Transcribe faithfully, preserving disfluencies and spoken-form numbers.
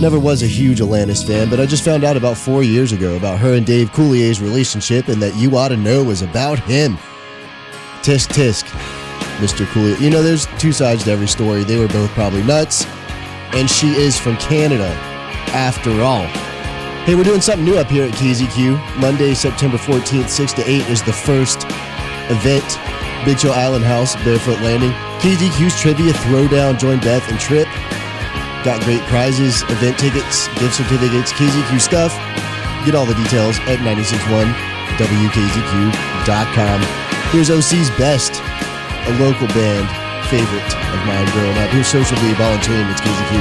Never was a huge Alanis fan, but I just found out about four years ago about her and Dave Coulier's relationship and that You Oughta Know was about him. Tisk tisk, Mister Coulier. You know, there's two sides to every story. They were both probably nuts, and she is from Canada, after all. Hey, we're doing something new up here at K Z Q. Monday, September fourteenth, six to eight is the first event. Big Show Island House, Barefoot Landing. K Z Q's Trivia Throwdown. Join Beth and Trip. Got great prizes, event tickets, gift certificates, K Z Q stuff. Get all the details at nine six one W K Z Q dot com. Here's O C's Best, a local band favorite of mine growing up. Here's Social Bee volunteering with K Z Q.